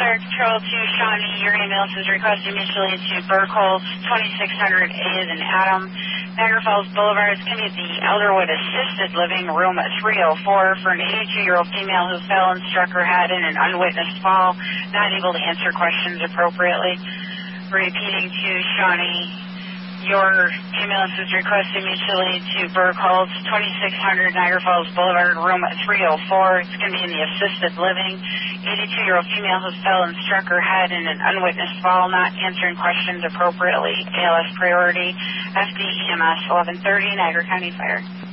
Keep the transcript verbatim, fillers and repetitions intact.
Fire Control to Shawnee. Your ambulance is requested mutually to Burkholz, twenty-six hundred A is in Adam. Niagara Falls Boulevard is going to be the Elderwood Assisted Living, room three oh four, for an eighty-two-year-old female who fell and struck her head in an unwitnessed fall, not able to answer questions appropriately. Repeating to Shawnee. Your ambulance is requested mutually to Burkholz, twenty-six hundred Niagara Falls Boulevard, room three oh four. It's going to be in the assisted living. eighty-two-year-old female who fell and struck her head in an unwitnessed fall, not answering questions appropriately. A L S priority. F D E M S eleven thirty, Niagara County Fire.